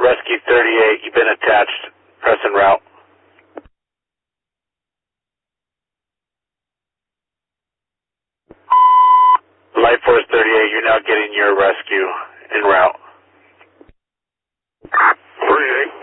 Rescue 38, you've been attached. Press en route. Light Force 38, you're now getting your rescue en route. 38.